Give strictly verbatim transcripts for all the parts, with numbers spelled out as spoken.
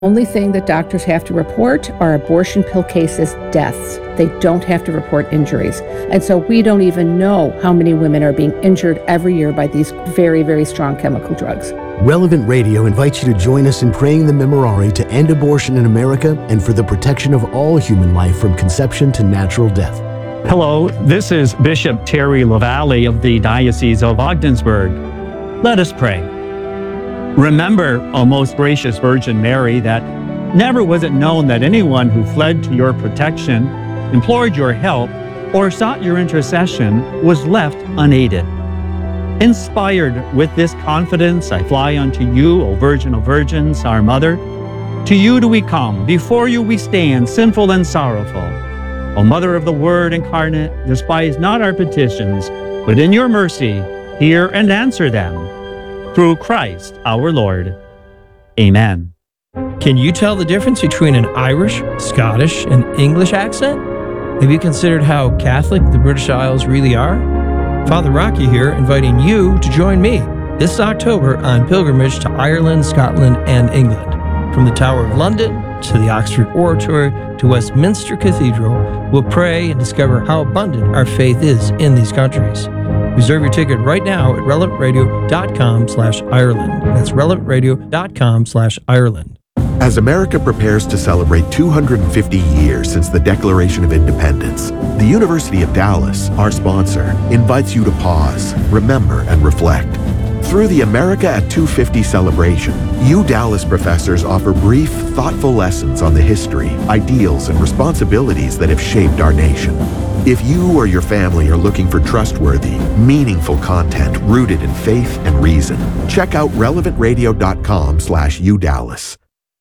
Only thing that doctors have to report are abortion pill cases, deaths. They don't have to report injuries. And so we don't even know how many women are being injured every year by these very, very strong chemical drugs. Relevant Radio invites you to join us in praying the Memorare to end abortion in America and for the protection of all human life from conception to natural death. Hello, this is Bishop Terry LaValle of the Diocese of Ogdensburg. Let us pray. Remember, O most gracious Virgin Mary, that never was it known that anyone who fled to your protection, implored your help, or sought your intercession was left unaided. Inspired with this confidence, I fly unto you, O Virgin of Virgins, our Mother. To you do we come, before you we stand, sinful and sorrowful. O Mother of the Word incarnate, despise not our petitions, but in your mercy hear and answer them. Through Christ our Lord. Amen. Can you tell the difference between an Irish, Scottish, and English accent? Have you considered how Catholic the British Isles really are? Father Rocky here, inviting you to join me this October on pilgrimage to Ireland, Scotland, and England. From the Tower of London to the Oxford Oratory to Westminster Cathedral, we'll pray and discover how abundant our faith is in these countries. Reserve your ticket right now at relevant radio dot com slash Ireland. That's relevant radio dot com slash Ireland. As America prepares to celebrate two hundred fifty years since the Declaration of Independence, the University of Dallas, our sponsor, invites you to pause, remember, and reflect. Through the America at two fifty celebration, U Dallas professors offer brief, thoughtful lessons on the history, ideals, and responsibilities that have shaped our nation. If you or your family are looking for trustworthy, meaningful content rooted in faith and reason, check out relevant radio dot com slash U Dallas.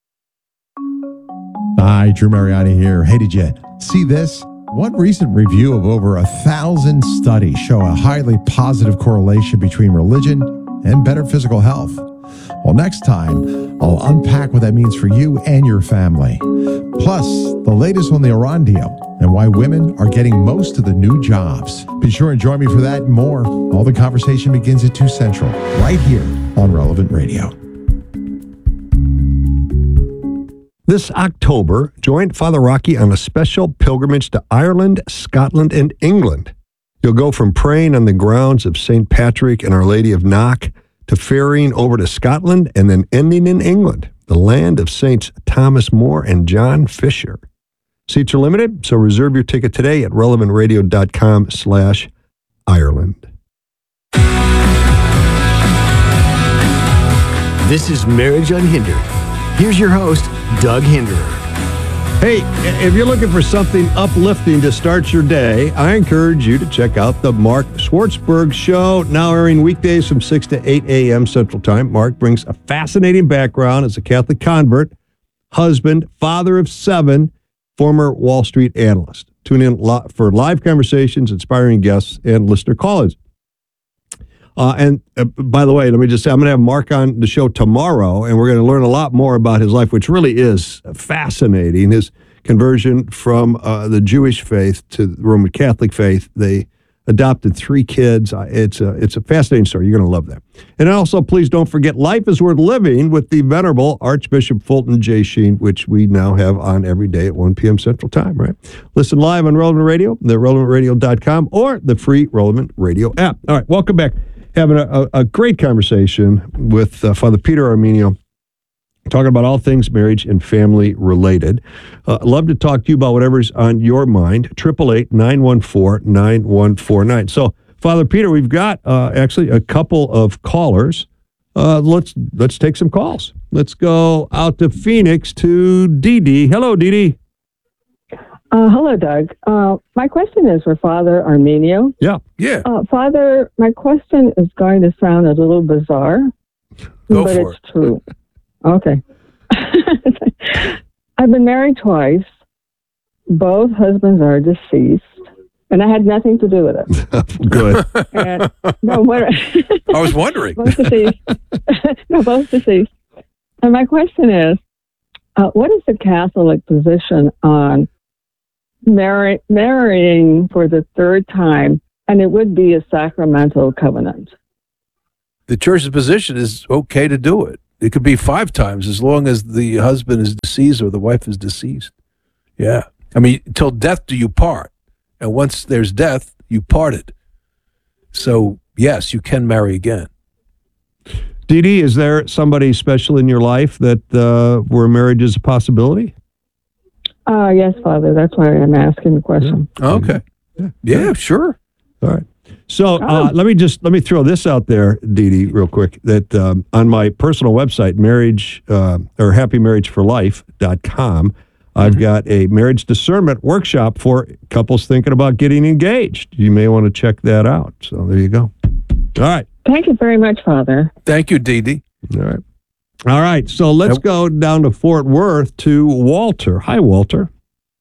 Hi, Drew Mariani here. Hey, did you see this? One recent review of over a thousand studies show a highly positive correlation between religion and better physical health. Well, next time, I'll unpack what that means for you and your family. Plus, the latest on the Iran deal and why women are getting most of the new jobs. Be sure and join me for that and more. All the conversation begins at two Central, right here on Relevant Radio. This October, join Father Rocky on a special pilgrimage to Ireland, Scotland, and England. You'll go from praying on the grounds of Saint Patrick and Our Lady of Knock to ferrying over to Scotland and then ending in England, the land of Saints Thomas More and John Fisher. Seats are limited, so reserve your ticket today at relevant radio dot com slash Ireland. This is Marriage Unhindered. Here's your host, Doug Hinderer. Hey, if you're looking for something uplifting to start your day, I encourage you to check out the Mark Schwartzberg Show, now airing weekdays from six to eight a.m. Central Time. Mark brings a fascinating background as a Catholic convert, husband, father of seven, former Wall Street analyst. Tune in for live conversations, inspiring guests, and listener call-ins. Uh, and uh, by the way, let me just say, I'm going to have Mark on the show tomorrow, and we're going to learn a lot more about his life, which really is fascinating. His conversion from uh, the Jewish faith to the Roman Catholic faith. They adopted three kids. Uh, it's, a, it's a fascinating story. You're going to love that. And also, please don't forget Life is Worth Living with the Venerable Archbishop Fulton J. Sheen, which we now have on every day at one p.m. Central Time, right? Listen live on Relevant Radio, the relevant radio dot com, or the free Relevant Radio app. All right, welcome back. Having a, a, a great conversation with uh, Father Peter Armenio, talking about all things marriage and family related. Uh, love to talk to you about whatever's on your mind. eight eight eight, nine one four, nine one four nine. So, Father Peter, we've got uh, actually a couple of callers. Uh, let's let's take some calls. Let's go out to Phoenix to Dee Dee. Hello, Dee Dee. Uh, hello, Doug. Uh, my question is for Father Armenio. Yeah, yeah. Uh, Father, my question is going to sound a little bizarre, Go but for it's it. true. Okay. I've been married twice. Both husbands are deceased, and I had nothing to do with it. Good. And, no, what, I was wondering. both deceased. No, both deceased. And my question is, uh, what is the Catholic position on Marry, marrying for the third time, and it would be a sacramental covenant? The church's position is okay to do it. It could be five times as long as the husband is deceased or the wife is deceased. Yeah. I mean, till death do you part. And once there's death, you parted. So, yes, you can marry again. Dee Dee, is there somebody special in your life that uh, where marriage is a possibility? Uh, yes, Father. That's why I'm asking the question. Yeah. Okay. Yeah. Yeah, sure. All right. So uh, let me just let me throw this out there, Dee Dee, real quick. That um, on my personal website, marriage uh, or happy marriage for life dot com, I've Mm-hmm. got a marriage discernment workshop for couples thinking about getting engaged. You may want to check that out. So there you go. All right. Thank you very much, Father. Thank you, Dee Dee. All right. All right. So let's go down to Fort Worth to Walter. Hi, Walter.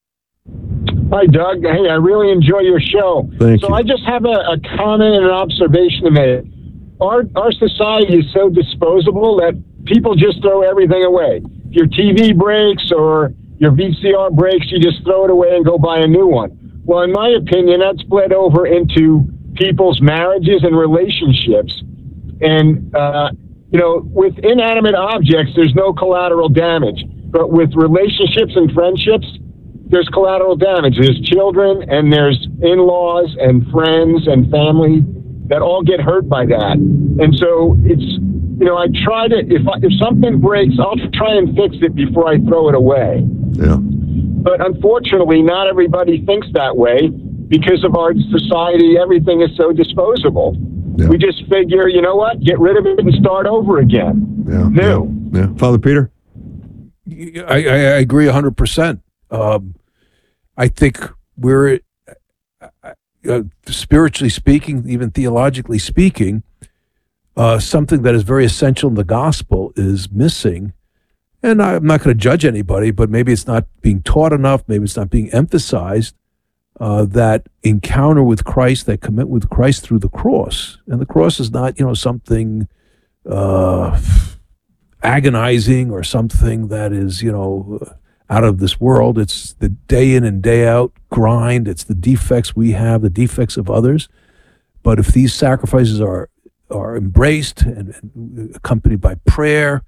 Hi, Doug. Hey, I really enjoy your show. Thank so you. I just have a, a comment and an observation to make. Our, our society is so disposable that people just throw everything away. If your T V breaks or your V C R breaks, you just throw it away and go buy a new one. Well, in my opinion, that's bled over into people's marriages and relationships. And, uh, you know, with inanimate objects, there's no collateral damage. But with relationships and friendships, there's collateral damage. There's children and there's in-laws and friends and family that all get hurt by that. And so it's, you know, I try to, if, I, if something breaks, I'll try and fix it before I throw it away. Yeah. But unfortunately, not everybody thinks that way because of our society. Everything is so disposable. Yeah. We just figure, you know what, get rid of it and start over again. Yeah. New. Yeah. yeah. Father Peter? I, I, I agree one hundred percent. Um, I think we're, uh, uh, spiritually speaking, even theologically speaking, uh, something that is very essential in the gospel is missing. And I'm not going to judge anybody, but maybe it's not being taught enough, maybe it's not being emphasized, uh, that encounter with Christ, that commit with Christ through the cross. And the cross is not, you know, something uh, agonizing or something that is, you know, out of this world. It's the day in and day out grind. It's the defects we have, the defects of others. But if these sacrifices are are embraced and, and accompanied by prayer,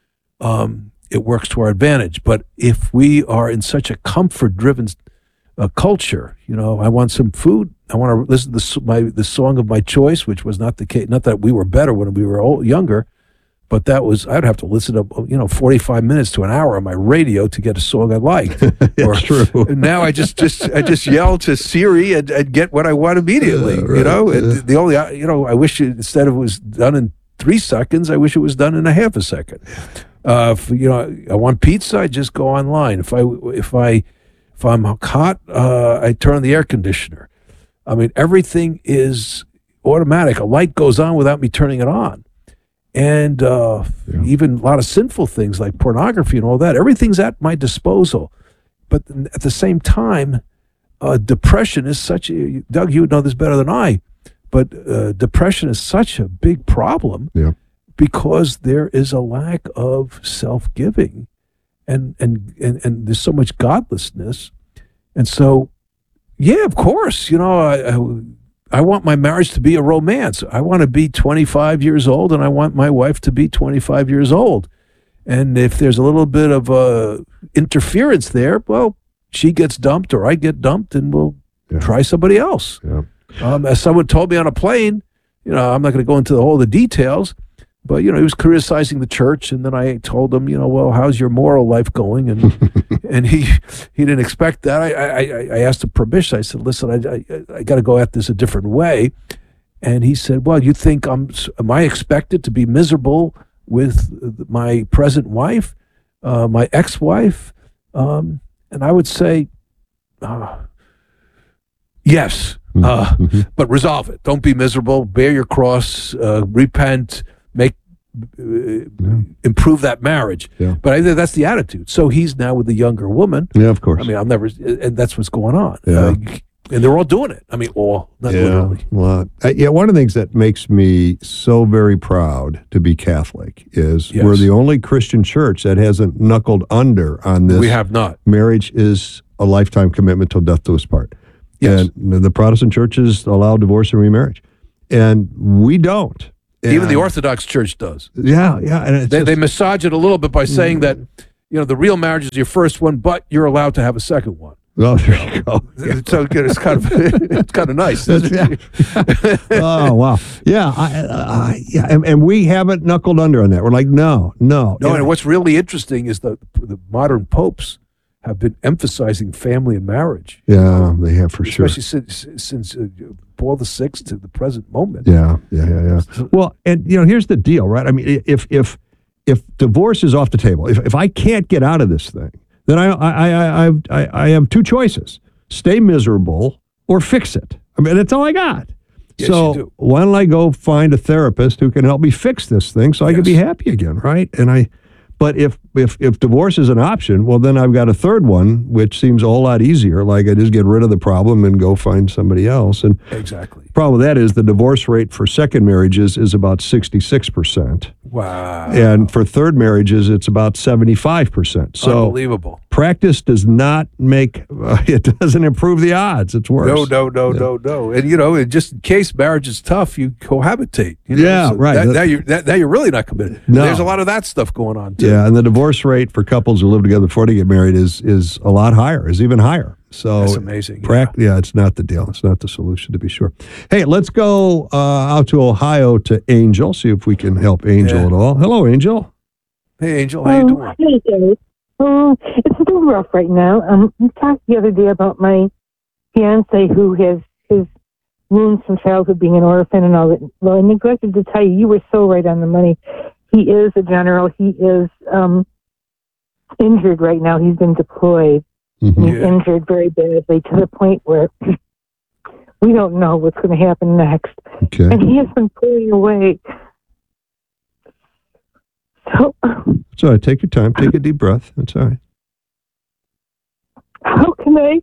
um, it works to our advantage. But if we are in such a comfort-driven uh, culture, you know, I want some food. I want to listen to the, my, the song of my choice, which was not the case. Not that we were better when we were old, younger, but that was, I'd have to listen to, you know, forty-five minutes to an hour on my radio to get a song I liked. Or, true. Now I just, just, I just yell to Siri and, and get what I want immediately, Yeah, right, you know? yeah. And the only, you know, I wish it, instead of it was done in three seconds, I wish it was done in a half a second. Uh, if, you know, I want pizza, I just go online. If I, if I, if I'm hot, uh, I turn on the air conditioner. I mean, everything is automatic. A light goes on without me turning it on. And uh, Yeah. even a lot of sinful things like pornography and all that, everything's at my disposal. But at the same time, uh, depression is such a, Doug, you would know this better than I, but uh, depression is such a big problem Yeah. because there is a lack of self-giving and, and, and, and there's so much godlessness. And so, yeah, of course, you know, I, I I want my marriage to be a romance. I want to be twenty-five years old, and I want my wife to be twenty-five years old. And if there's a little bit of uh, interference there, well, she gets dumped or I get dumped, and we'll Yeah. try somebody else. Yeah. Um, as someone told me on a plane, you know, I'm not going to go into all the details, but, you know, he was criticizing the church, and then I told him, you know, well, how's your moral life going? And and he he didn't expect that. I I, I asked him permission. I said, listen, I I, I got to go at this a different way. And he said, well, you think I'm, am I expected to be miserable with my present wife, uh, my ex-wife? Um, and I would say, uh, yes, uh, Mhm. but resolve it. Don't be miserable. Bear your cross, uh, repent, make, uh, improve that marriage. Yeah. But I think that's the attitude. So he's now with the younger woman. Yeah, of course. I mean, I'll never, and that's what's going on. Yeah. Uh, and they're all doing it. I mean, all, not yeah, literally. well, uh, yeah. One of the things that makes me so very proud to be Catholic is Yes. we're the only Christian church that hasn't knuckled under on this. We have not. Marriage is a lifetime commitment till death do us part. Yes. And the Protestant churches allow divorce and remarriage, and we don't. Even the And- Orthodox Church does. Yeah, yeah. And it's They, just- they massage it a little bit by saying that, you know, the real marriage is your first one, but you're allowed to have a second one. oh, there you go. So it's kind of it's kind of nice. That's- yeah. Oh wow, yeah, I, I, yeah, and, and we haven't knuckled under on that. We're like, no, no, No, And- and what's really interesting is that the modern popes have been emphasizing family and marriage, yeah, they have for sure. especially since since uh, Paul the Sixth to the present moment. Yeah, yeah, yeah, yeah. Well, and you know, here's the deal, right? I mean, if if if divorce is off the table, if if I can't get out of this thing, then I I I I I, I have two choices: stay miserable or fix it. I mean, that's all I got. Yes, so you do. why don't I go find a therapist who can help me fix this thing so I can be Yes. happy again, right? And I, but if if if divorce is an option, well, then I've got a third one, which seems a whole lot easier. Like I just get rid of the problem and go find somebody else. And Exactly. problem with that is the divorce rate for second marriages is about sixty-six percent. Wow. And for third marriages, it's about seventy-five percent. So Unbelievable. practice does not make, uh, it doesn't improve the odds. It's worse. No, no, no, no, no. And you know, and just in case marriage is tough, you cohabitate. You know? Yeah, right. That, That- now you're that, now you're really not committed. No. There's a lot of that stuff going on too. Yeah, and the divorce rate for couples who live together before they get married is is a lot higher, is even higher. So That's amazing. prac- yeah. it's not the deal. It's not the solution, to be sure. Hey, let's go uh, out to Ohio to Angel, see if we can help Angel Yeah. at all. Hello, Angel. Hey, Angel, how you Oh, doing? Hey, Dave. Um, it's a little rough right now. Um, we talked the other day about my fiance who has his wounds from childhood, being an orphan and all that. Well, I neglected to tell you, you were so right on the money. He is a general. He is um, injured right now. He's been deployed. Mhm. He's Yeah. injured very badly to the point where we don't know what's going to happen next. Okay. And he has been pulling away. So, It's all right. Take your time. Take a deep breath. It's all right. how can I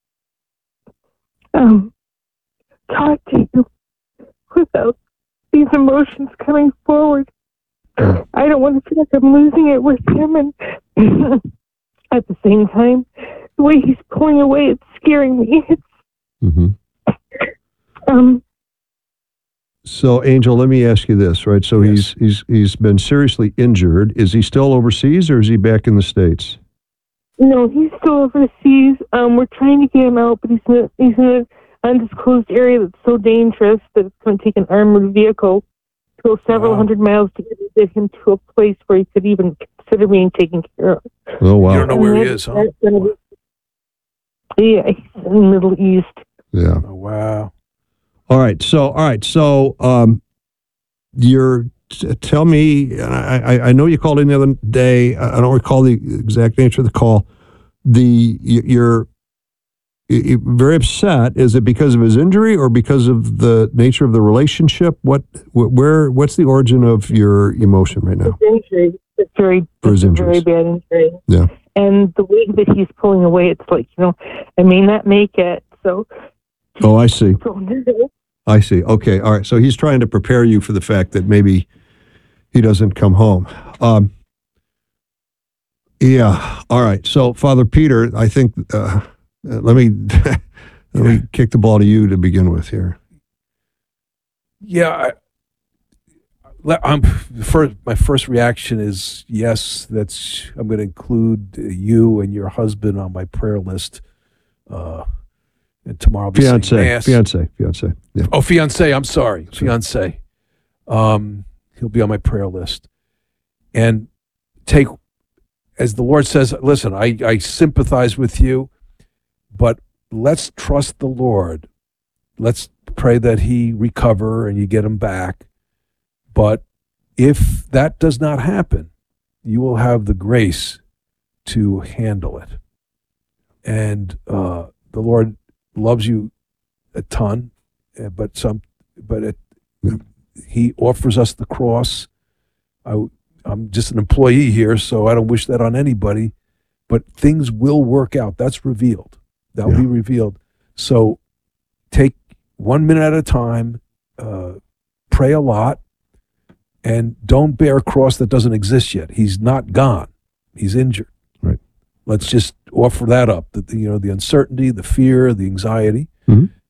um, talk to you without these emotions coming forward? I don't want to feel like I'm losing it with him, and at the same time, the way he's pulling away, it's scaring me. It's, hmm um, So, Angel, let me ask you this, right? So Yes. he's he's he's been seriously injured. Is he still overseas, or is he back in the States? no, he's still overseas. Um, we're trying to get him out, but he's in a, he's in an undisclosed area that's so dangerous that it's going to take an armored vehicle to go several Wow. hundred miles to get get him to a place where he could even consider being taken care of. Oh, wow. You don't know where he And is, huh? that's gonna be- Yeah, he's in the Middle East. Yeah. Oh, wow. All right. So, all right. So, um, you're t- tell me. And I, I I know you called in the other day. I I don't recall the exact nature of the call. The you- you're, you're very upset. Is it because of his injury or because of the nature of the relationship? What wh- where what's the origin of your emotion right now? It's injury. It's very, For his it's a very injuries. bad injury. Yeah. And the way that he's pulling away, it's like, you know, I may not make it. So, Oh, I see. so no. I see. Okay. All right. So he's trying to prepare you for the fact that maybe he doesn't come home. Um, yeah. All right. So, Father Peter, I think, uh, uh, let me let me kick the ball to you to begin with here. Yeah, I, le- I'm first. My first reaction is yes. That's I'm going to include uh, you and your husband on my prayer list. Uh, and tomorrow, I'll be saying Fiance, mass. fiance, fiance. Yeah. Oh, fiance. I'm sorry, Sure. fiance. Um, he'll be on my prayer list, and take as the Lord says. Listen, I I sympathize with you, but let's trust the Lord. Let's pray that he recover and you get him back. But if that does not happen, you will have the grace to handle it. And uh, the Lord loves you a ton, uh, but some, but it, Yeah. he offers us the cross. I, I'm just an employee here, so I don't wish that on anybody. But things will work out. That's revealed. That will Yeah. be revealed. So take one minute at a time, uh, pray a lot, and don't bear a cross that doesn't exist yet. He's not gone. He's injured. Right. Let's just offer that up. The, the, you know, the uncertainty, the fear, the anxiety, Mhm.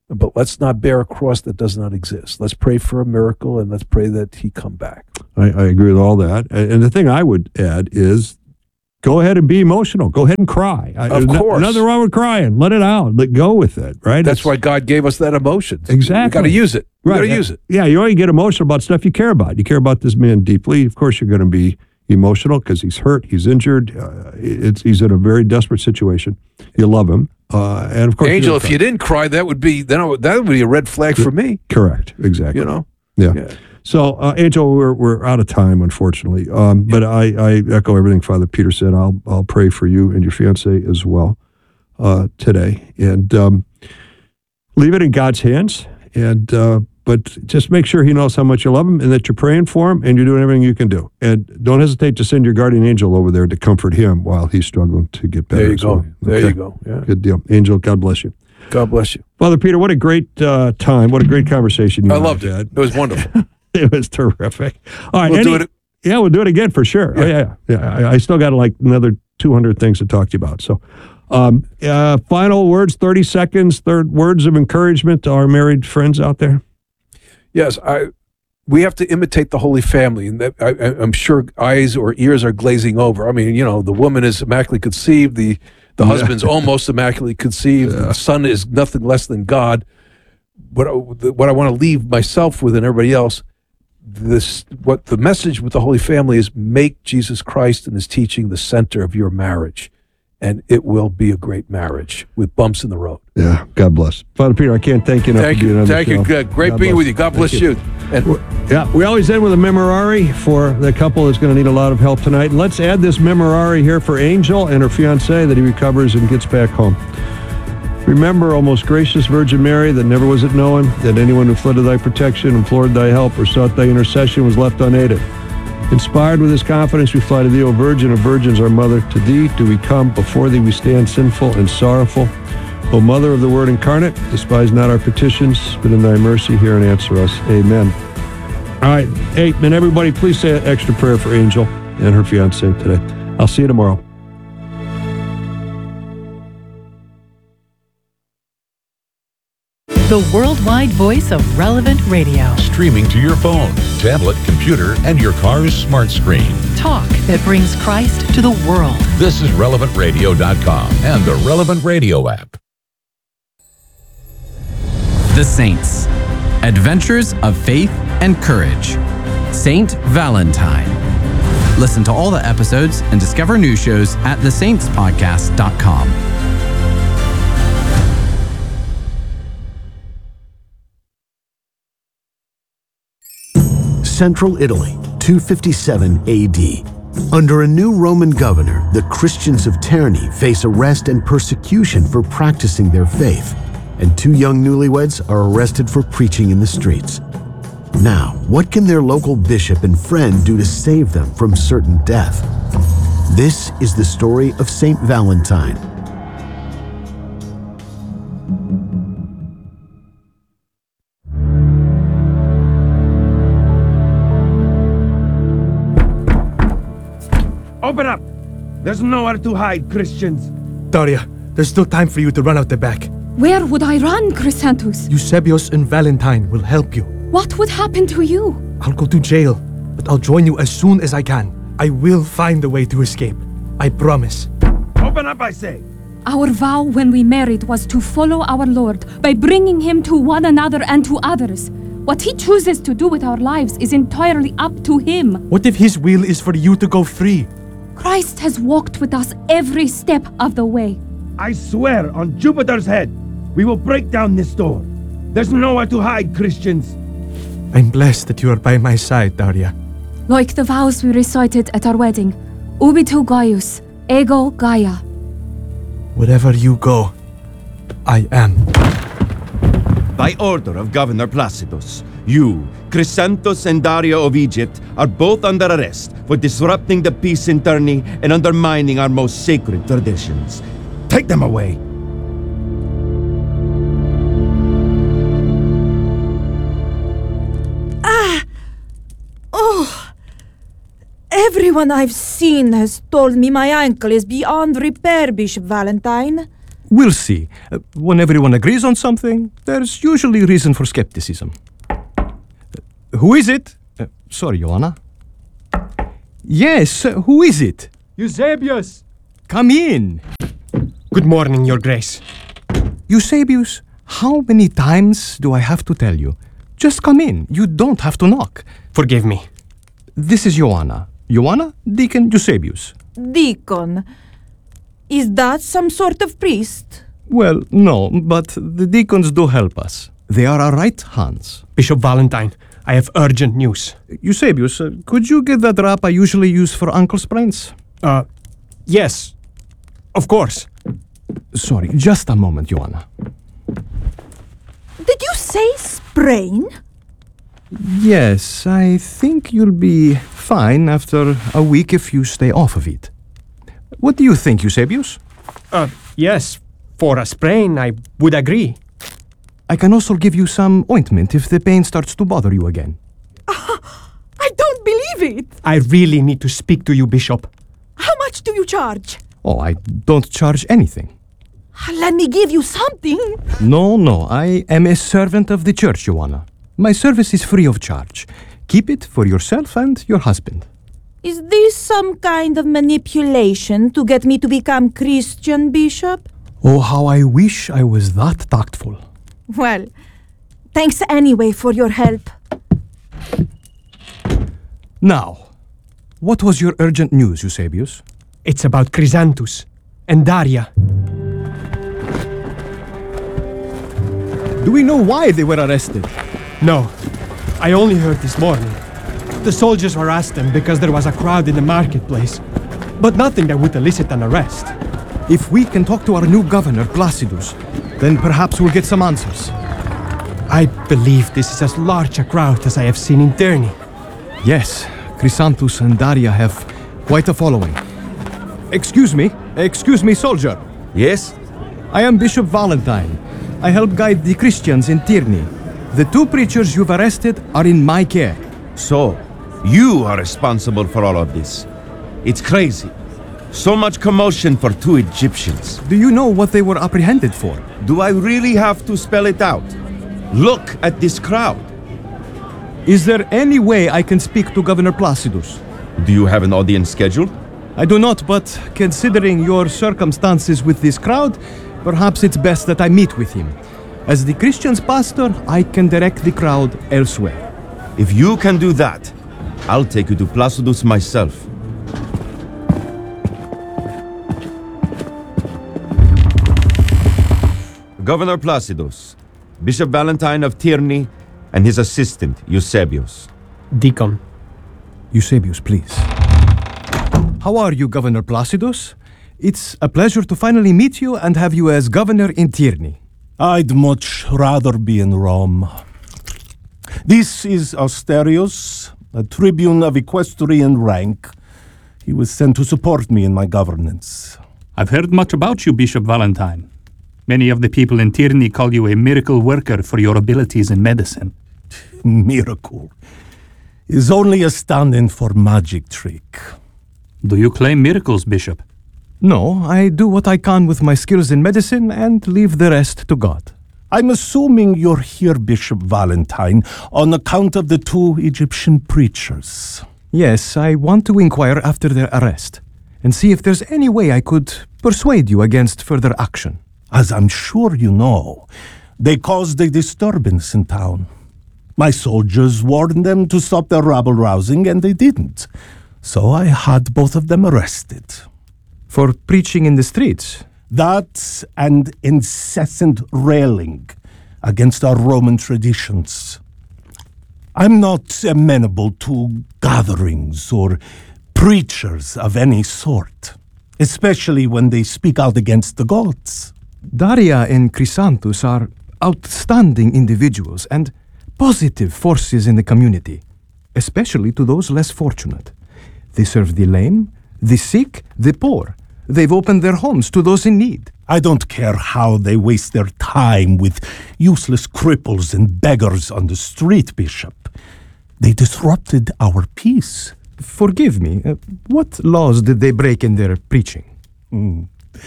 But let's not bear a cross that does not exist. Let's pray for a miracle, and let's pray that he come back. I, I agree with all that. And and the thing I would add is go ahead and be emotional. Go ahead and cry. I- Of there's no- course. nothing wrong with crying. Let it out. Let go with it, right? That's It's- why God gave us that emotion. Exactly. We got to use it. We Right. got to use it. Yeah, you only get emotional about stuff you care about. You care about this man deeply. Of course, you're going to be emotional because he's hurt, he's injured. Uh, it's he's in a very desperate situation. You love him, uh, and of course, Angel, you're if you didn't cry, that would be then I would- that would be a red flag for me. correct, exactly. You know. Yeah. Yeah. So, uh, Angel, we're we're out of time, unfortunately. Um, but I, I echo everything Father Peter said. I'll I'll pray for you and your fiance as well uh, today, and um, leave it in God's hands. And uh, but just make sure he knows how much you love him and that you're praying for him and you're doing everything you can do. And don't hesitate to send your guardian angel over there to comfort him while he's struggling to get better. There you as go. well. There Okay. you go. Yeah. Good deal, Angel. God bless you. God bless you. Father Peter, what a great uh, time. What a great conversation you I and loved it. had. It was wonderful. It was terrific. All right, We'll do any- it- Yeah, we'll do it again for sure. Yeah. Oh, yeah, yeah. yeah I, I still got like another two hundred things to talk to you about. So, um, uh, final words, thirty seconds, third words of encouragement to our married friends out there. Yes, I. We have to imitate the Holy Family, and that, I, I- I'm sure eyes or ears are glazing over. I mean, you know, the woman is immaculately conceived, the the Yeah. husband's almost immaculately conceived, the son is nothing less than God. What I, what I want to leave myself with and everybody else, this what the message with the Holy Family is: make Jesus Christ and His teaching the center of your marriage, and it will be a great marriage with bumps in the road. Yeah, God bless. Father Peter, I can't thank you enough Thank for being you, on the thank show. you. Good, great God being bless. with you. God Thank bless you. And Yeah, we always end with a memorare for the couple that's going to need a lot of help tonight. And let's add this memorare here for Angel and her fiancé that he recovers and gets back home. Remember, O most gracious Virgin Mary, that never was it known that anyone who fled to thy protection, implored thy help, or sought thy intercession was left unaided. Inspired with this confidence, we fly to thee, O Virgin of Virgins, our Mother. To thee do we come, before thee we stand sinful and sorrowful. O Mother of the Word incarnate, despise not our petitions, but in thy mercy hear and answer us. Amen. All right. Hey, and everybody, please say an extra prayer for Angel and her fiancé today. I'll see you tomorrow. The worldwide voice of Relevant Radio. Streaming to your phone, tablet, computer, and your car's smart screen. Talk that brings Christ to the world. This is relevant radio dot com and the Relevant Radio app. The Saints. Adventures of Faith and Courage. Saint Valentine. Listen to all the episodes and discover new shows at the saints podcast dot com. Central Italy, two fifty-seven A D. Under a new Roman governor, the Christians of Terni face arrest and persecution for practicing their faith, and two young newlyweds are arrested for preaching in the streets. Now, what can their local bishop and friend do to save them from certain death? This is the story of Saint Valentine. Open up! There's nowhere to hide, Christians. Daria, there's still time for you to run out the back. Where would I run, Chrysanthus? Eusebius and Valentine will help you. What would happen to you? I'll go to jail, but I'll join you as soon as I can. I will find a way to escape. I promise. Open up, I say! Our vow when we married was to follow our Lord by bringing him to one another and to others. What he chooses to do with our lives is entirely up to him. What if his will is for you to go free? Christ has walked with us every step of the way. I swear on Jupiter's head, we will break down this door. There's nowhere to hide, Christians. I'm blessed that you are by my side, Daria. Like the vows we recited at our wedding. Ubitu Gaius, ego Gaia. Wherever you go, I am. By order of Governor Placidus, you, Chrysanthus and Daria of Egypt, are both under arrest for disrupting the peace in Terni and undermining our most sacred traditions. Take them away. Ah! Oh! Everyone I've seen has told me my ankle is beyond repair, Bishop Valentine. We'll see. Uh, when everyone agrees on something, there's usually reason for skepticism. Uh, who is it? Uh, sorry, Joanna. Yes, uh, who is it? Eusebius! Come in. Good morning, Your Grace. Eusebius, how many times do I have to tell you? Just come in. You don't have to knock. Forgive me. This is Joanna. Joanna, Deacon Eusebius. Deacon. Is that some sort of priest? Well, no, but the deacons do help us. They are our right hands. Bishop Valentine, I have urgent news. Eusebius, uh, could you get that wrap I usually use for ankle sprains? Uh, yes. Of course. Sorry, just a moment, Joanna. Did you say sprain? Yes, I think you'll be fine after a week if you stay off of it. What do you think, Eusebius? Uh, yes, for a sprain, I would agree. I can also give you some ointment if the pain starts to bother you again. Uh, I don't believe it. I really need to speak to you, Bishop. How much do you charge? Oh, I don't charge anything. Let me give you something. No, no, I am a servant of the church, Joanna. My service is free of charge. Keep it for yourself and your husband. Is this some kind of manipulation to get me to become Christian, Bishop? Oh, how I wish I was that tactful. Well, thanks anyway for your help. Now, what was your urgent news, Eusebius? It's about Chrysanthus and Daria. Do we know why they were arrested? No, I only heard this morning. The soldiers harassed them because there was a crowd in the marketplace, but nothing that would elicit an arrest. If we can talk to our new governor, Placidus, then perhaps we'll get some answers. I believe this is as large a crowd as I have seen in Terni. Yes, Chrysanthus and Daria have quite a following. Excuse me, excuse me, soldier. Yes? I am Bishop Valentine. I help guide the Christians in Tierney. The two preachers you've arrested are in my care. So, you are responsible for all of this. It's crazy. So much commotion for two Egyptians. Do you know what they were apprehended for? Do I really have to spell it out? Look at this crowd. Is there any way I can speak to Governor Placidus? Do you have an audience scheduled? I do not, but considering your circumstances with this crowd, perhaps it's best that I meet with him. As the Christian's pastor, I can direct the crowd elsewhere. If you can do that, I'll take you to Placidus myself. Governor Placidus, Bishop Valentine of Tierney, and his assistant, Eusebius. Deacon. Eusebius, please. How are you, Governor Placidus? It's a pleasure to finally meet you and have you as governor in Tierney. I'd much rather be in Rome. This is Austerius, a tribune of equestrian rank. He was sent to support me in my governance. I've heard much about you, Bishop Valentine. Many of the people in Tierney call you a miracle worker for your abilities in medicine. Miracle is only a stand-in for magic trick. Do you claim miracles, Bishop? No, I do what I can with my skills in medicine and leave the rest to God. I'm assuming you're here, Bishop Valentine, on account of the two Egyptian preachers. Yes, I want to inquire after their arrest and see if there's any way I could persuade you against further action. As I'm sure you know, they caused a disturbance in town. My soldiers warned them to stop their rabble-rousing, and they didn't. So I had both of them arrested. For preaching in the streets? That and incessant railing against our Roman traditions. I'm not amenable to gatherings or preachers of any sort, especially when they speak out against the gods. Daria and Chrysanthus are outstanding individuals and positive forces in the community, especially to those less fortunate. They serve the lame, the sick, the poor. They've opened their homes to those in need. I don't care how they waste their time with useless cripples and beggars on the street, Bishop. They disrupted our peace. Forgive me, uh, what laws did they break in their preaching? Mm.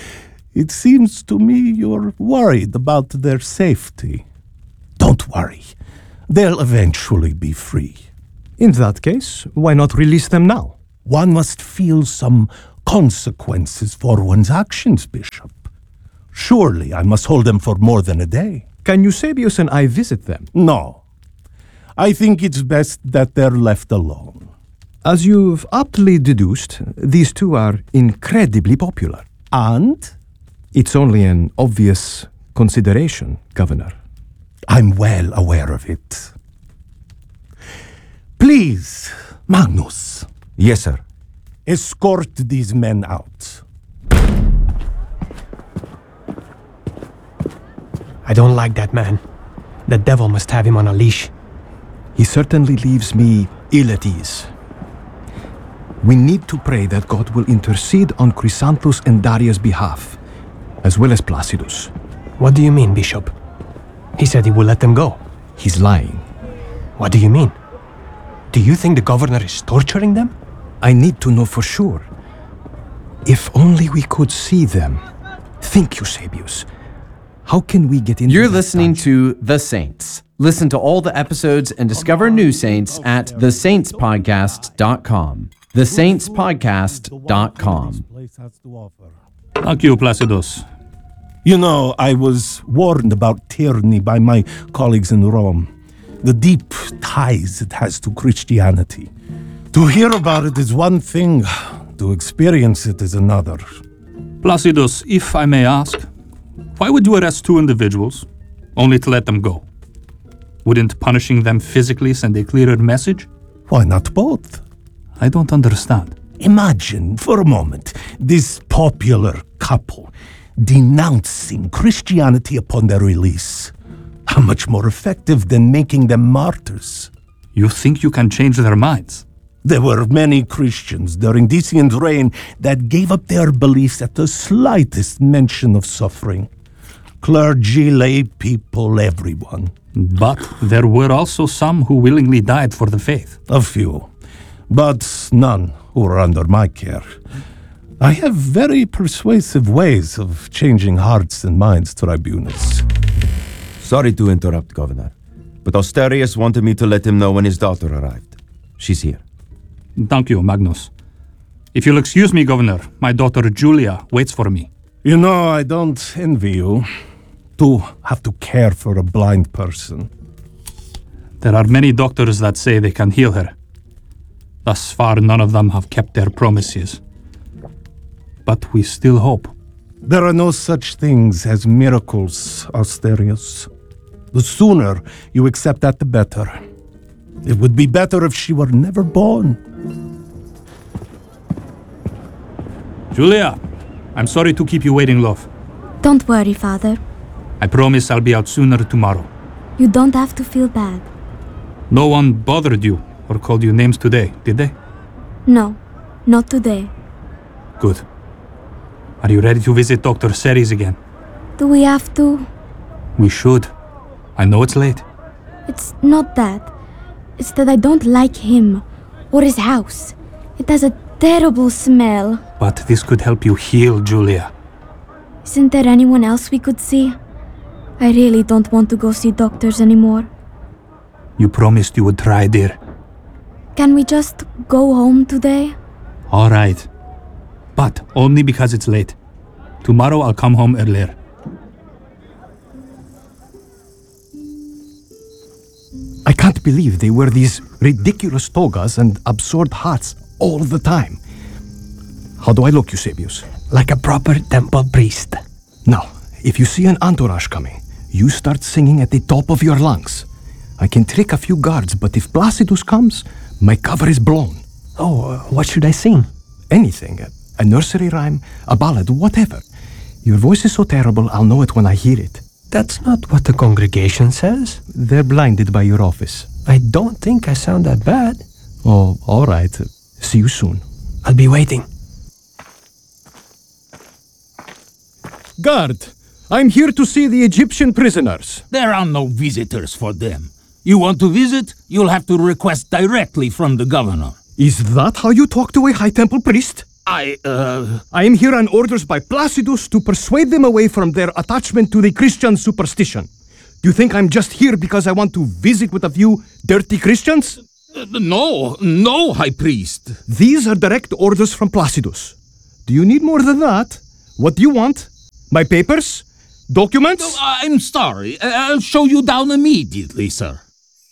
It seems to me you're worried about their safety. Don't worry. They'll eventually be free. In that case, why not release them now? One must feel some consequences for one's actions, Bishop. Surely I must hold them for more than a day. Can Eusebius and I visit them? No. I think it's best that they're left alone. As you've aptly deduced, these two are incredibly popular. And? It's only an obvious consideration, Governor. I'm well aware of it. Please, Magnus. Yes, sir. Escort these men out. I don't like that man. The devil must have him on a leash. He certainly leaves me ill at ease. We need to pray that God will intercede on Chrysanthus and Darius' behalf, as well as Placidus. What do you mean, Bishop? He said he will let them go. He's lying. What do you mean? Do you think the governor is torturing them? I need to know for sure. If only we could see them. Think, Eusebius. How can we get into You're that listening dungeon? to The Saints. Listen to all the episodes and discover new saints at the saints podcast dot com. the saints podcast dot com. Thank you, Placidus. You know, I was warned about tyranny by my colleagues in Rome. The deep ties it has to Christianity. To hear about it is one thing, to experience it is another. Placidus, if I may ask, why would you arrest two individuals, only to let them go? Wouldn't punishing them physically send a clearer message? Why not both? I don't understand. Imagine, for a moment, this popular couple denouncing Christianity upon their release. How much more effective than making them martyrs? You think you can change their minds? There were many Christians during Decian's reign that gave up their beliefs at the slightest mention of suffering. Clergy, lay people, everyone. But there were also some who willingly died for the faith. A few, but none who were under my care. I have very persuasive ways of changing hearts and minds, Tribunus. Sorry to interrupt, Governor, but Austerius wanted me to let him know when his daughter arrived. She's here. Thank you, Magnus. If you'll excuse me, Governor, my daughter Julia waits for me. You know, I don't envy you. To have to care for a blind person. There are many doctors that say they can heal her. Thus far, none of them have kept their promises. But we still hope. There are no such things as miracles, Austerius. The sooner you accept that, the better. It would be better if she were never born. Julia, I'm sorry to keep you waiting, love. Don't worry, Father. I promise I'll be out sooner tomorrow. You don't have to feel bad. No one bothered you or called you names today, did they? No, not today. Good. Are you ready to visit Doctor Ceres again? Do we have to? We should. I know it's late. It's not that. It's that I don't like him or his house. It has a terrible smell. But this could help you heal, Julia. Isn't there anyone else we could see? I really don't want to go see doctors anymore. You promised you would try, dear. Can we just go home today? All right. But only because it's late. Tomorrow I'll come home earlier. I can't believe they wear these ridiculous togas and absurd hats all the time. How do I look, Eusebius? Like a proper temple priest. Now, if you see an entourage coming, you start singing at the top of your lungs. I can trick a few guards, but if Placidus comes, my cover is blown. Oh, uh, what should I sing? Anything. A, a nursery rhyme, a ballad, whatever. Your voice is so terrible, I'll know it when I hear it. That's not what the congregation says. They're blinded by your office. I don't think I sound that bad. Oh, all right. See you soon. I'll be waiting. Guard, I'm here to see the Egyptian prisoners. There are no visitors for them. You want to visit? You'll have to request directly from the governor. Is that how you talk to a High Temple priest? I, uh... I am here on orders by Placidus to persuade them away from their attachment to the Christian superstition. Do you think I'm just here because I want to visit with a few dirty Christians? Uh, no, no, High Priest. These are direct orders from Placidus. Do you need more than that? What do you want? My papers? Documents? No, I'm sorry. I'll show you down immediately, sir.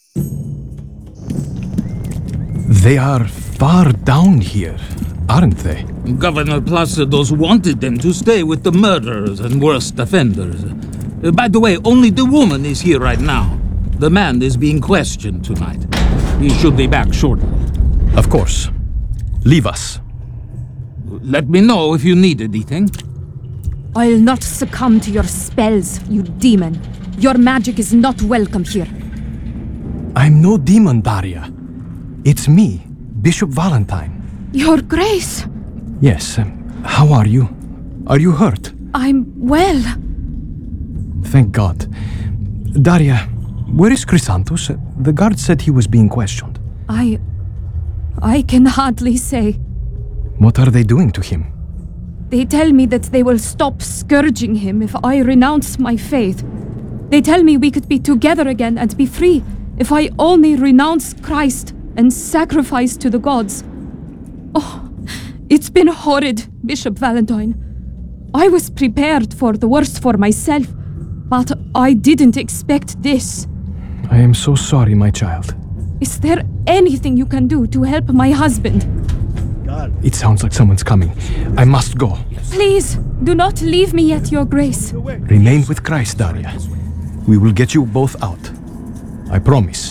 They are far down here, aren't they? Governor Placidus wanted them to stay with the murderers and worst offenders. Uh, by the way, only the woman is here right now. The man is being questioned tonight. He should be back shortly. Of course. Leave us. Let me know if you need anything. I'll not succumb to your spells, you demon. Your magic is not welcome here. I'm no demon, Daria. It's me, Bishop Valentine. Your Grace. Yes, um, how are you? Are you hurt? I'm well. Thank God. Daria, where is Chrysanthus? The guard said he was being questioned. I... I can hardly say. What are they doing to him? They tell me that they will stop scourging him if I renounce my faith. They tell me we could be together again and be free if I only renounce Christ and sacrifice to the gods. Oh, it's been horrid, Bishop Valentine. I was prepared for the worst for myself, but I didn't expect this. I am so sorry, my child. Is there anything you can do to help my husband? God. It sounds like someone's coming. I must go. Please, do not leave me yet, Your Grace. Remain with Christ, Daria. We will get you both out. I promise.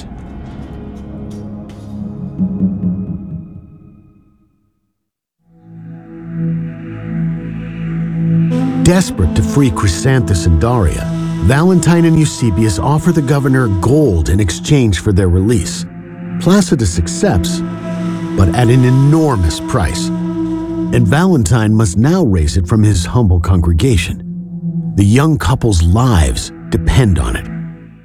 Desperate to free Chrysanthus and Daria, Valentine and Eusebius offer the governor gold in exchange for their release. Placidus accepts, but at an enormous price. And Valentine must now raise it from his humble congregation. The young couple's lives depend on it.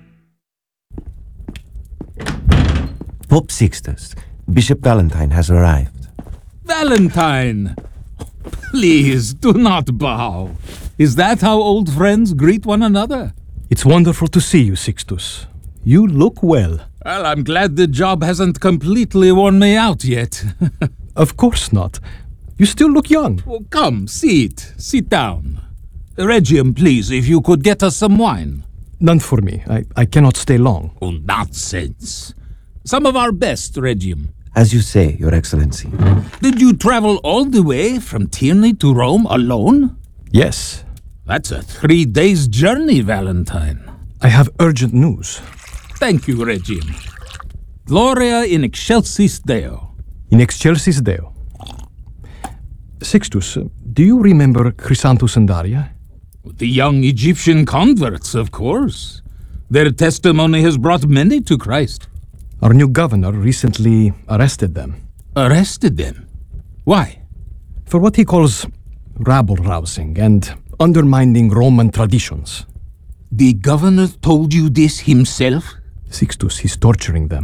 Pope Sixtus, Bishop Valentine has arrived. Valentine! Please, do not bow. Is that how old friends greet one another? It's wonderful to see you, Sixtus. You look well. Well, I'm glad the job hasn't completely worn me out yet. Of course not. You still look young. Well, come, sit. Sit down. Regium, please, if you could get us some wine. None for me. I, I cannot stay long. Oh, nonsense. Some of our best, Regium. As you say, Your Excellency. Did you travel all the way from Tierney to Rome alone? Yes. That's a three days journey, Valentine. I have urgent news. Thank you, Regium. Gloria in excelsis Deo. In excelsis Deo. Sixtus, do you remember Chrysanthus and Daria? The young Egyptian converts, of course. Their testimony has brought many to Christ. Our new governor recently arrested them. Arrested them? Why? For what he calls rabble-rousing and undermining Roman traditions. The governor told you this himself? Sixtus, he's torturing them.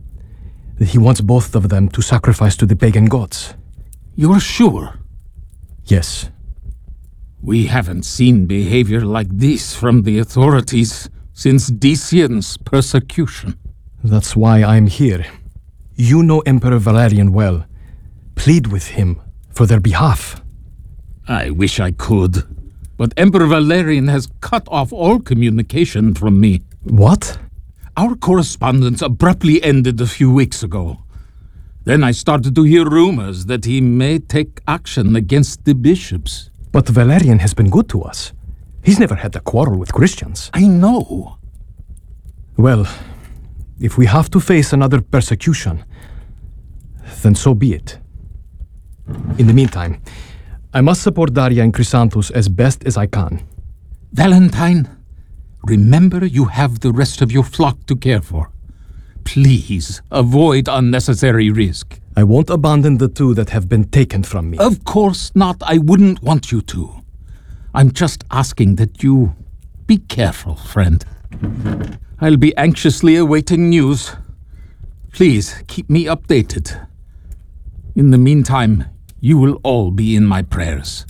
He wants both of them to sacrifice to the pagan gods. You're sure? Yes. We haven't seen behavior like this from the authorities since Decian's persecution. That's why I'm here. You know Emperor Valerian well. Plead with him for their behalf. I wish I could, but Emperor Valerian has cut off all communication from me. What? Our correspondence abruptly ended a few weeks ago. Then I started to hear rumors that he may take action against the bishops. But Valerian has been good to us. He's never had a quarrel with Christians. I know. Well, if we have to face another persecution, then so be it. In the meantime, I must support Daria and Chrysanthus as best as I can. Valentine, remember you have the rest of your flock to care for. Please avoid unnecessary risk. I won't abandon the two that have been taken from me. Of course not. I wouldn't want you to. I'm just asking that you be careful, friend. I'll be anxiously awaiting news. Please keep me updated. In the meantime, You will all be in my prayers.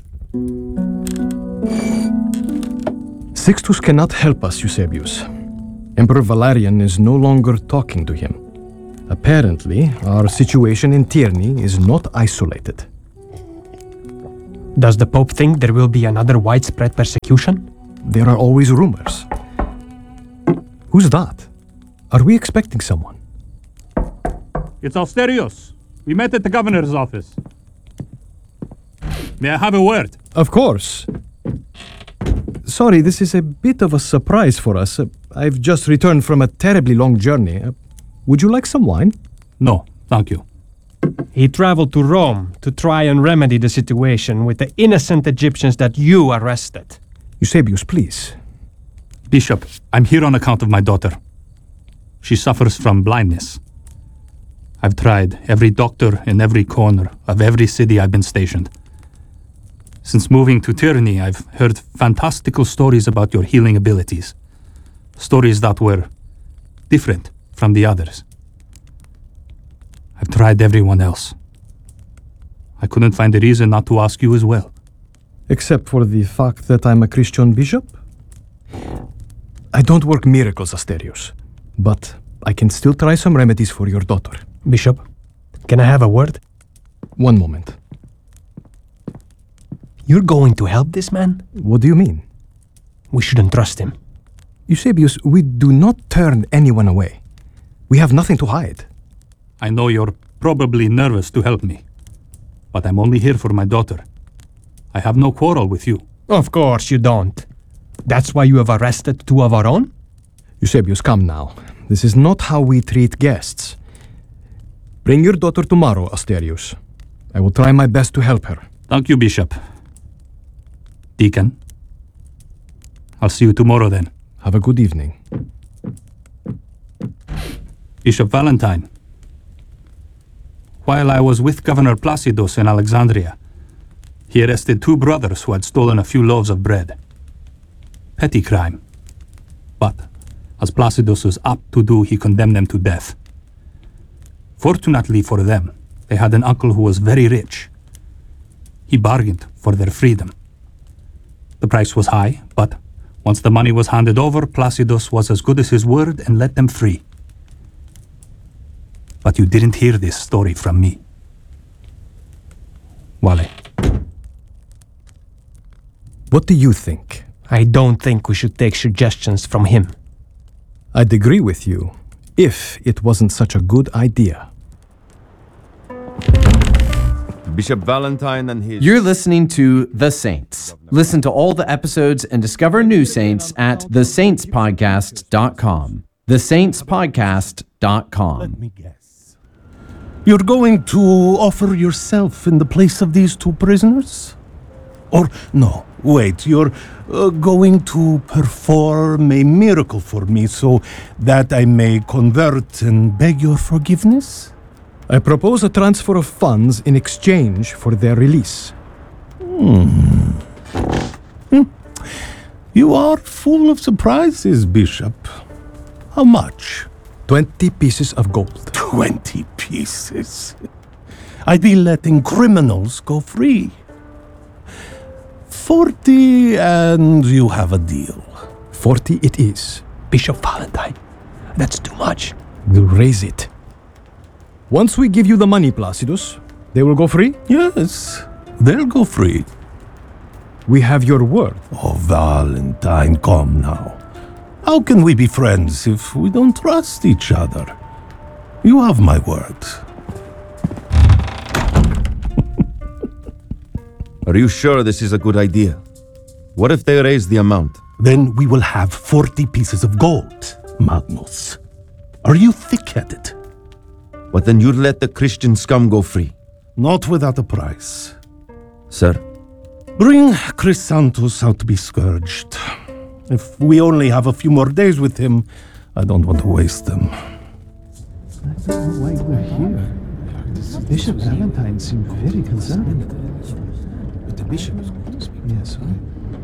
Sixtus cannot help us, Eusebius. Emperor Valerian is no longer talking to him. Apparently, our situation in Tierney is not isolated. Does the Pope think there will be another widespread persecution? There are always rumors. Who's that? Are we expecting someone? It's Austerius. We met at the governor's office. May I have a word? Of course. Sorry, this is a bit of a surprise for us. Uh, I've just returned from a terribly long journey. Uh, would you like some wine? No, thank you. He traveled to Rome to try and remedy the situation with the innocent Egyptians that you arrested. Eusebius, please. Bishop, I'm here on account of my daughter. She suffers from blindness. I've tried every doctor in every corner of every city I've been stationed. Since moving to Tierney, I've heard fantastical stories about your healing abilities. Stories that were different from the others. I've tried everyone else. I couldn't find a reason not to ask you as well. Except for the fact that I'm a Christian bishop? I don't work miracles, Asterios, but I can still try some remedies for your daughter. Bishop, can I have a word? One moment. You're going to help this man? What do you mean? We shouldn't trust him. Eusebius, we do not turn anyone away. We have nothing to hide. I know you're probably nervous to help me, but I'm only here for my daughter. I have no quarrel with you. Of course you don't. That's why you have arrested two of our own? Eusebius, come now. This is not how we treat guests. Bring your daughter tomorrow, Asterius. I will try my best to help her. Thank you, Bishop. Deacon, I'll see you tomorrow then. Have a good evening. Bishop Valentine, while I was with Governor Placidus in Alexandria, he arrested two brothers who had stolen a few loaves of bread. Petty crime. But, as Placidus was apt to do, he condemned them to death. Fortunately for them, they had an uncle who was very rich. He bargained for their freedom. The price was high, but once the money was handed over, Placidus was as good as his word and let them free. But you didn't hear this story from me. Wale. What do you think? I don't think we should take suggestions from him. I'd agree with you, if it wasn't such a good idea. Bishop Valentine and his... You're listening to The Saints. Listen to all the episodes and discover new saints at the saints podcast dot com. the saints podcast dot com. Let me guess. You're going to offer yourself in the place of these two prisoners? Or, no, wait, you're uh, going to perform a miracle for me so that I may convert and beg your forgiveness? I propose a transfer of funds in exchange for their release. Hmm. Hmm. You are full of surprises, Bishop. How much? Twenty pieces of gold. Twenty pieces? I'd be letting criminals go free. Forty, and you have a deal. Forty it is. Bishop Valentine, that's too much. We'll raise it. Once we give you the money, Placidus, they will go free? Yes, they'll go free. We have your word. Oh, Valentine, come now. How can we be friends if we don't trust each other? You have my word. Are you sure this is a good idea? What if they raise the amount? Then we will have forty pieces of gold, Magnus. Are you thick-headed? But then you'd let the Christian scum go free. Not without a price. Sir? Bring Chrysanthus out to be scourged. If we only have a few more days with him, I don't want to waste them. I don't know why we're here. Bishop Valentine seemed very concerned. But the bishop is going to speak. Yes, right.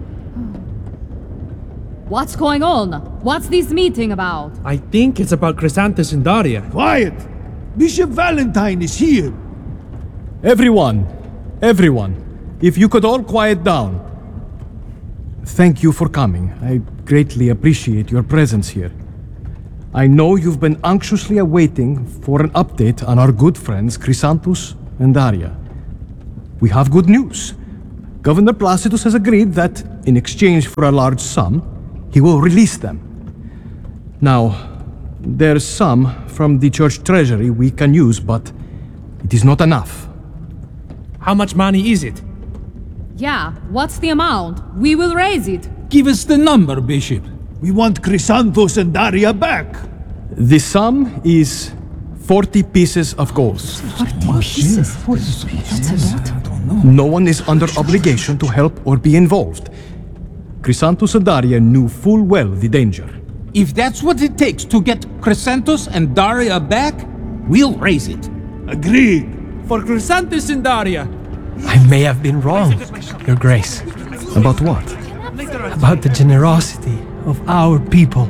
What's going on? What's this meeting about? I think it's about Chrysanthus and Daria. Quiet! Bishop Valentine is here! Everyone! Everyone, if you could all quiet down. Thank you for coming. I greatly appreciate your presence here. I know you've been anxiously awaiting for an update on our good friends Chrysanthus and Daria. We have good news. Governor Placidus has agreed that, in exchange for a large sum, he will release them. Now, there's some from the church treasury we can use, but it is not enough. How much money is it? Yeah, what's the amount? We will raise it. Give us the number, Bishop. We want Chrysanthus and Daria back. The sum is forty pieces of gold. forty pieces? That's a lot. No one is under obligation to help or be involved. Chrysanthus and Daria knew full well the danger. If that's what it takes to get Chrysanthus and Daria back, we'll raise it. Agreed. For Chrysanthus and Daria. I may have been wrong, Your Grace. About what? About the generosity of our people.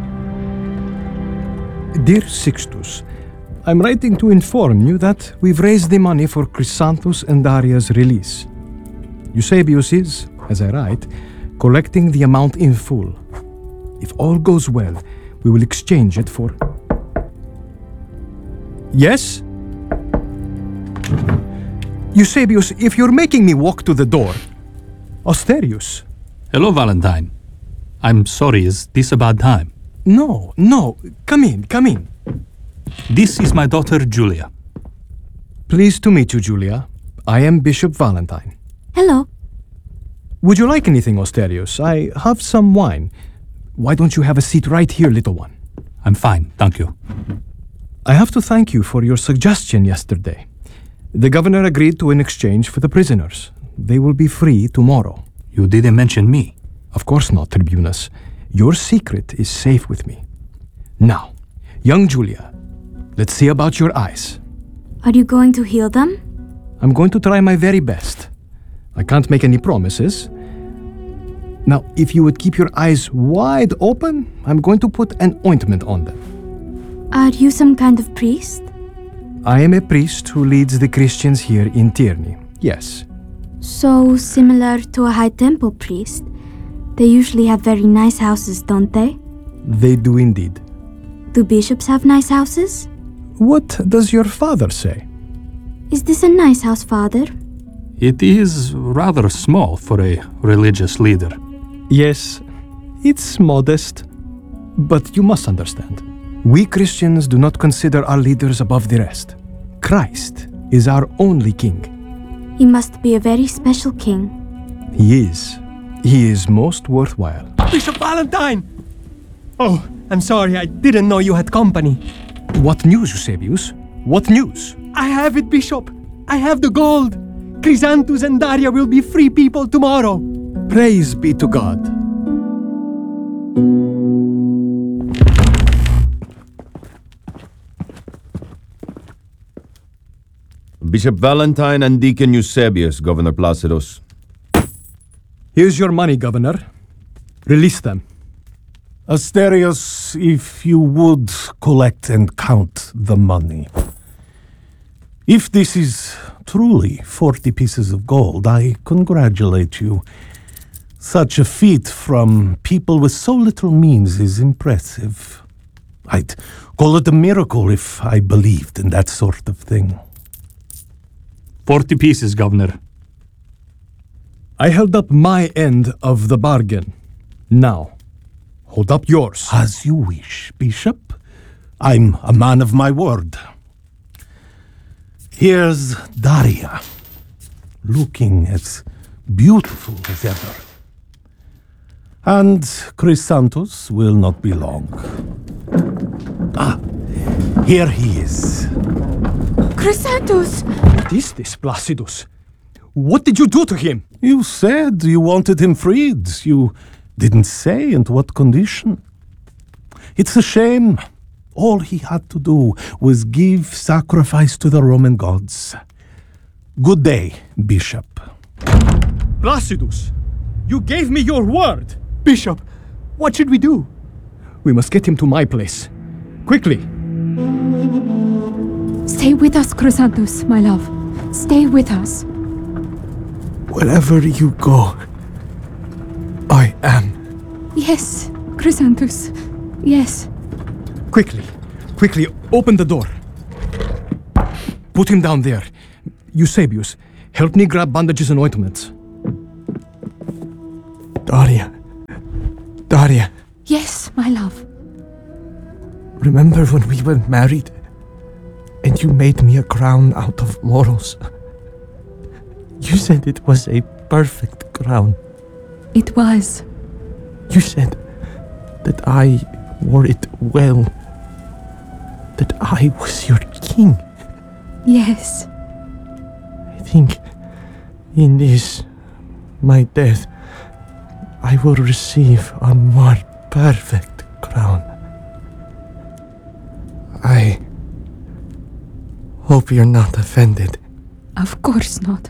Dear Sixtus, I'm writing to inform you that we've raised the money for Chrysanthus and Daria's release. Eusebius is, as I write, collecting the amount in full. If all goes well, we will exchange it for... Yes? Eusebius, if you're making me walk to the door... Asterius. Hello, Valentine. I'm sorry, is this a bad time? No, no. Come in, come in. This is my daughter, Julia. Pleased to meet you, Julia. I am Bishop Valentine. Hello. Would you like anything, Asterius? I have some wine. Why don't you have a seat right here, little one? I'm fine, thank you. I have to thank you for your suggestion yesterday. The governor agreed to an exchange for the prisoners. They will be free tomorrow. You didn't mention me. Of course not, Tribunus. Your secret is safe with me. Now, young Julia, let's see about your eyes. Are you going to heal them? I'm going to try my very best. I can't make any promises. Now, if you would keep your eyes wide open, I'm going to put an ointment on them. Are you some kind of priest? I am a priest who leads the Christians here in Tierney, yes. So similar to a high temple priest. They usually have very nice houses, don't they? They do indeed. Do bishops have nice houses? What does your father say? Is this a nice house, Father? It is rather small for a religious leader. Yes, it's modest. But you must understand, we Christians do not consider our leaders above the rest. Christ is our only king. He must be a very special king. He is. He is most worthwhile. Bishop Valentine! Oh, I'm sorry, I didn't know you had company. What news, Eusebius? What news? I have it, Bishop. I have the gold. Chrysanthus and Daria will be free people tomorrow. Praise be to God. Bishop Valentine and Deacon Eusebius, Governor Placidus. Here's your money, Governor. Release them. Asterius, if you would collect and count the money. If this is truly forty pieces of gold, I congratulate you. Such a feat from people with so little means is impressive. I'd call it a miracle if I believed in that sort of thing. Forty pieces, Governor. I held up my end of the bargain. Now, hold up yours. As you wish, Bishop. I'm a man of my word. Here's Daria, looking as beautiful as ever. And Chrysanthus will not be long. Ah, here he is. Chrysanthus! What is this, Placidus? What did you do to him? You said you wanted him freed. You didn't say into what condition. It's a shame. All he had to do was give sacrifice to the Roman gods. Good day, Bishop. Placidus, you gave me your word. Bishop, what should we do? We must get him to my place. Quickly. Stay with us, Chrysanthus, my love. Stay with us. Wherever you go, I am. Yes, Chrysanthus. Yes. Quickly, quickly, open the door. Put him down there. Eusebius, help me grab bandages and ointments. Daria. Daria. Yes, my love. Remember when we were married and you made me a crown out of laurels? You said it was a perfect crown. It was. You said that I wore it well. That I was your king. Yes. I think in this, my death, I will receive a more perfect crown. I hope you're not offended. Of course not.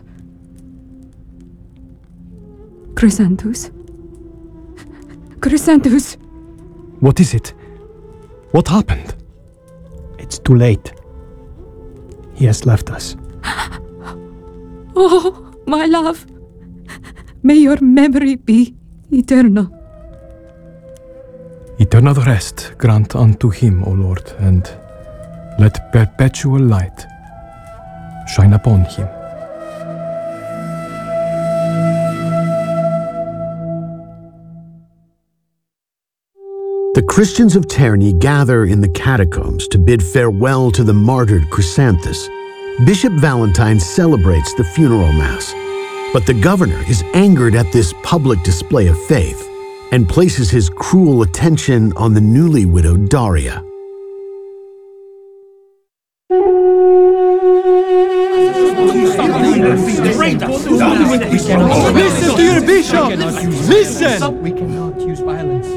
Chrysanthus. Chrysanthus. What is it? What happened? It's too late. He has left us. Oh, my love. May your memory be eternal. Eternal rest grant unto him, O Lord, and let perpetual light shine upon him. The Christians of Terni gather in the catacombs to bid farewell to the martyred Chrysanthus. Bishop Valentine celebrates the funeral mass, but the governor is angered at this public display of faith and places his cruel attention on the newly widowed Daria. Listen to your bishop! Listen! We cannot use violence.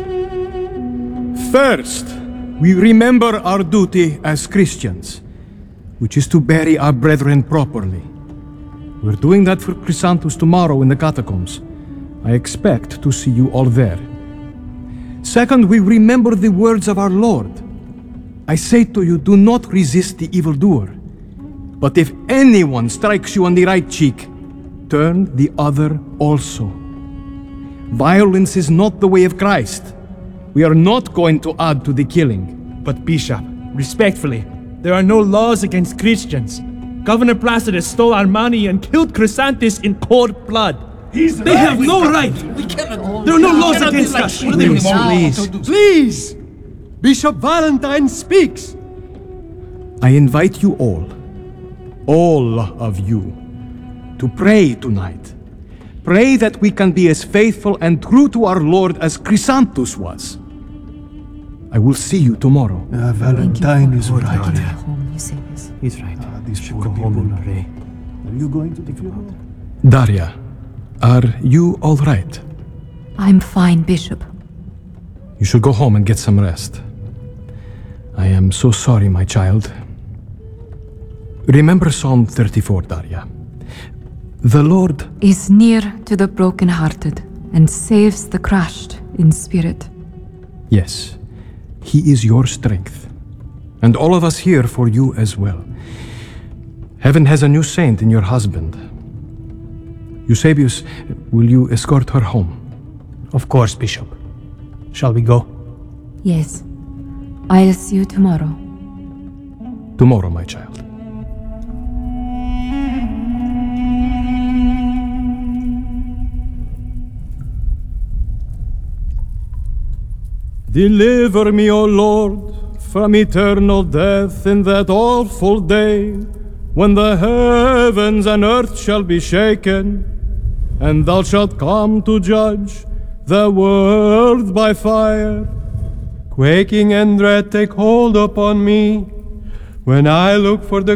First, we remember our duty as Christians, which is to bury our brethren properly. We're doing that for Chrysanthus tomorrow in the catacombs. I expect to see you all there. Second, we remember the words of our Lord. I say to you, do not resist the evildoer. But if anyone strikes you on the right cheek, turn the other also. Violence is not the way of Christ. We are not going to add to the killing. But Bishop, respectfully, there are no laws against Christians. Governor Placidus stole our money and killed Chrysanthus in cold blood. He's they right. have no right. We cannot. There are no laws against us. What are they Please, please, please. Bishop Valentine speaks. I invite you all, all of you, to pray tonight. Pray that we can be as faithful and true to our Lord as Chrysanthus was. I will see you tomorrow. Uh, Valentine is right. Home, Eusebius. He's right. Uh, these should poor go home people. and pray. Are you going to the funeral? Daria, are you all right? I'm fine, Bishop. You should go home and get some rest. I am so sorry, my child. Remember Psalm thirty-four, Daria. The Lord is near to the brokenhearted and saves the crushed in spirit. Yes, He is your strength, and all of us here for you as well. Heaven has a new saint in your husband. Eusebius, will you escort her home? Of course, Bishop. Shall we go? Yes. I'll see you tomorrow. Tomorrow, my child. Deliver me, O Lord, from eternal death in that awful day, when the heavens and earth shall be shaken, and thou shalt come to judge the world by fire. Quaking and dread take hold upon me, when I look for the